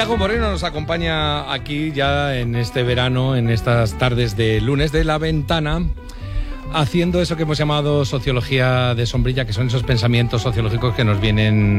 Yago Moreno nos acompaña aquí ya en este verano, en estas tardes de lunes de La Ventana, haciendo eso que hemos llamado sociología de sombrilla, que son esos pensamientos sociológicos que nos vienen